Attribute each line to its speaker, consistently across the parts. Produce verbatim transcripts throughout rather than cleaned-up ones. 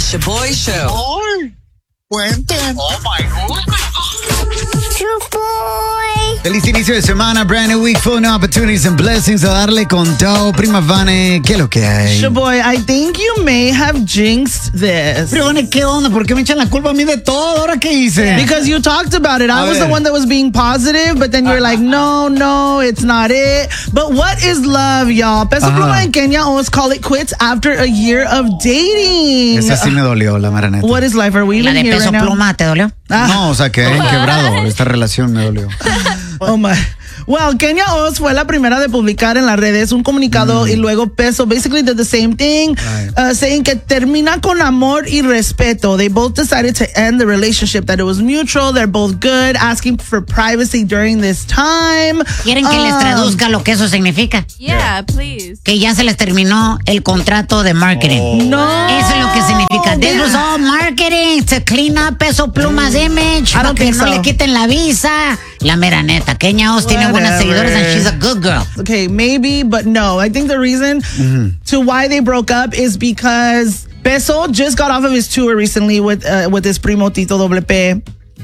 Speaker 1: Shaboy Show.
Speaker 2: ¡Ay! Cuenten.
Speaker 3: Oh my God.
Speaker 4: Shaboy.
Speaker 5: Feliz inicio de semana, brand new week, full of opportunities and blessings. A darle con todo. Prima Vane, ¿qué es lo que hay?
Speaker 6: Shaboy, I think you may have jinxed this.
Speaker 5: Pero Vane, ¿qué onda? ¿Por qué me echan la culpa a mí de todo? ¿Ahora qué hice?
Speaker 6: Because you talked about it. I
Speaker 5: A
Speaker 6: was
Speaker 5: ver.
Speaker 6: the one that was being positive, but then you're like, no, no, it's not it. But what is love, y'all? Peso
Speaker 5: Ajá.
Speaker 6: Pluma and Kenya almost call it quits after a year of dating.
Speaker 5: Esa sí me dolió, la mera neta.
Speaker 6: What is life? Are we
Speaker 7: La
Speaker 6: even
Speaker 7: de
Speaker 6: here
Speaker 7: Peso
Speaker 6: right now?
Speaker 7: Pluma, ¿te dolió?
Speaker 5: No, o sea, que hayan quebrado. Esta relación me dolió.
Speaker 6: Oh my. Well, Kenya Oz fue la primera de publicar en las redes un comunicado
Speaker 5: Mm.
Speaker 6: y luego Peso basically did the same thing,
Speaker 5: Right.
Speaker 6: uh, saying que termina con amor y respeto. They both decided to end the relationship, that it was mutual, they're both good, asking for privacy during this time.
Speaker 7: ¿Quieren que les
Speaker 6: Um,
Speaker 7: traduzca lo que eso significa?
Speaker 8: Yeah, please.
Speaker 7: Que ya se les terminó el contrato de marketing.
Speaker 6: No.
Speaker 7: Eso es lo que significa. This was all marketing to clean up Peso Pluma's image.
Speaker 6: I
Speaker 7: Para
Speaker 6: don't
Speaker 7: que
Speaker 6: think
Speaker 7: no
Speaker 6: so.
Speaker 7: le quiten la visa. La mera neta. Kenya Oz tiene buenas
Speaker 6: Whatever.
Speaker 7: seguidores and she's a good girl.
Speaker 6: Okay, maybe, but no. I think the reason to why they broke up is because Peso just got off of his tour recently with uh, with his primo Tito Doble P.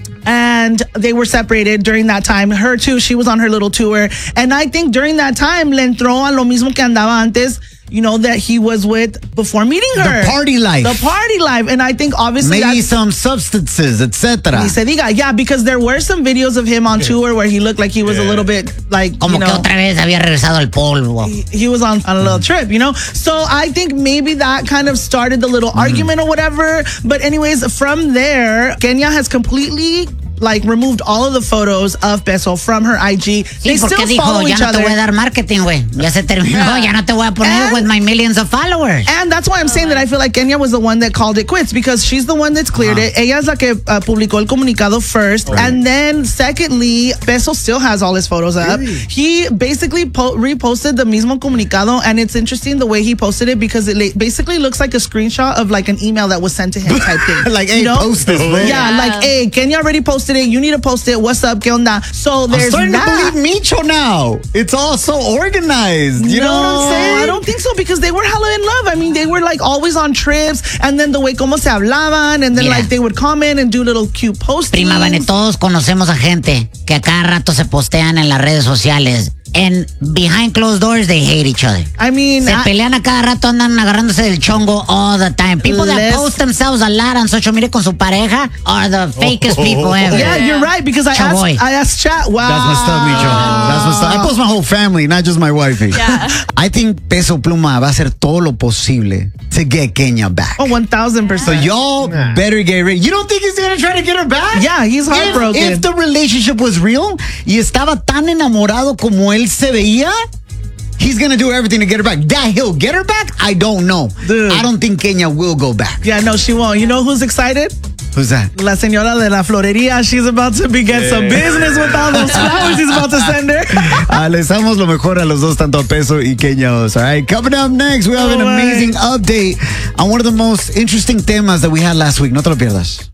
Speaker 6: And they were separated during that time. Her too, she was on her little tour. And I think during that time, le entró a lo mismo que andaba antes, you know, that he was with before meeting her.
Speaker 5: The party life.
Speaker 6: The party life. And I think obviously
Speaker 5: Maybe
Speaker 6: that's...
Speaker 5: some substances, et cetera.
Speaker 6: Ni se diga, yeah, because there were some videos of him on tour where he looked like he was a little bit like,
Speaker 7: Como
Speaker 6: you
Speaker 7: que
Speaker 6: know,
Speaker 7: otra vez había regresado al polvo.
Speaker 6: he was on, on a little trip, you know? So I think maybe that kind of started the little argument or whatever. But anyways, from there, Kenya has completely like removed all of the photos of Peso from her I G.
Speaker 7: Sí,
Speaker 6: They
Speaker 7: porque
Speaker 6: still
Speaker 7: dijo,
Speaker 6: follow
Speaker 7: ya
Speaker 6: each
Speaker 7: no te
Speaker 6: other.
Speaker 7: voy a dar marketing, güey. Ya se terminó,
Speaker 6: Yeah.
Speaker 7: ya no te voy a poner
Speaker 6: And-
Speaker 7: with my millions of followers.
Speaker 6: And that's why I'm saying that I feel like Kenya was the one that called it quits because she's the one that's cleared it. Ella es la que uh, publicó el comunicado first. And then secondly, Peso still has all his photos up. He basically po- reposted the mismo comunicado, and it's interesting the way he posted it because it la- basically looks like a screenshot of like an email that was sent to him type thing.
Speaker 5: Like, hey,
Speaker 6: You know?
Speaker 5: post this, man.
Speaker 6: Yeah, like, hey, Kenya already posted it. You need to post it. What's up? ¿Qué onda? So
Speaker 5: I'm
Speaker 6: there's
Speaker 5: starting
Speaker 6: that.
Speaker 5: to believe Micho now. It's all so organized. You
Speaker 6: no,
Speaker 5: know what I'm saying?
Speaker 6: I don't think so because they were hella in love. I mean, they were like always on trips, and then the way como se hablaban, and then
Speaker 7: Mira.
Speaker 6: like they would comment and do little cute postings.
Speaker 7: Prima Vane, todos conocemos a gente que a cada rato se postean en las redes sociales. And behind closed doors, they hate each other.
Speaker 6: I mean,
Speaker 7: Se
Speaker 6: I-
Speaker 7: pelean a cada rato, andan agarrándose del chongo all the time. People that
Speaker 6: Les-
Speaker 7: post themselves a lot on social media con su pareja are the fakest people ever.
Speaker 6: yeah, you're right because I
Speaker 7: Chavoy.
Speaker 6: asked, I asked chat. Wow,
Speaker 5: That's messed up, Micho. That's messed up. I post my whole family, not just my wifey.
Speaker 8: Yeah.
Speaker 5: I think Peso Pluma va a hacer todo lo posible to get Kenya back.
Speaker 6: Oh, one thousand
Speaker 5: So
Speaker 6: percent.
Speaker 5: y'all better get ready. You don't think he's gonna try to get her back?
Speaker 6: Yeah, he's
Speaker 5: If,
Speaker 6: heartbroken.
Speaker 5: if the relationship was real y estaba tan enamorado como él se veía, he's gonna do everything to get her back. That he'll get her back, I don't know.
Speaker 6: Dude.
Speaker 5: I don't think Kenya will go back.
Speaker 6: Yeah, no, she won't. You know who's excited?
Speaker 5: Who's that?
Speaker 6: La señora de la florería. She's about to begin some business with all those flowers he's about to send her.
Speaker 5: Uh, les damos lo mejor a los dos, tanto a Peso y Kenya Oz. All right, coming up next, we have an
Speaker 6: All right.
Speaker 5: amazing update on one of the most interesting temas that we had last week. No te lo pierdas.